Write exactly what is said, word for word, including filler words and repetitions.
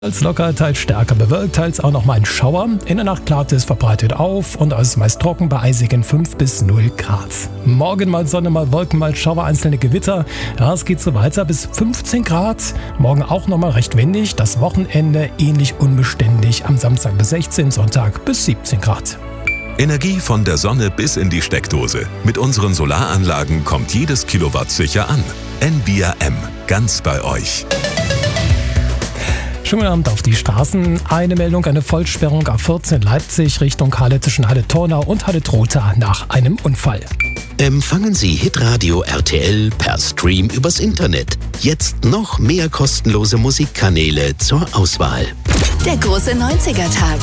Teils locker, teils stärker bewölkt, teils auch noch mal ein Schauer. In der Nacht klart es verbreitet auf und es ist meist trocken bei eisigen fünf bis null Grad. Morgen mal Sonne, mal Wolken, mal Schauer, einzelne Gewitter. Ja, es geht so weiter bis fünfzehn Grad. Morgen auch noch mal recht windig. Das Wochenende ähnlich unbeständig. Am Samstag bis sechzehn, Sonntag bis siebzehn Grad. Energie von der Sonne bis in die Steckdose. Mit unseren Solaranlagen kommt jedes Kilowatt sicher an. Envia M. Ganz bei euch. Schönen Abend auf die Straßen. Eine Meldung, eine Vollsperrung A vierzehn Leipzig Richtung Halle zwischen Halle-Tornau und Halle-Trotha nach einem Unfall. Empfangen Sie Hitradio R T L per Stream übers Internet. Jetzt noch mehr kostenlose Musikkanäle zur Auswahl. Der große neunziger Tag.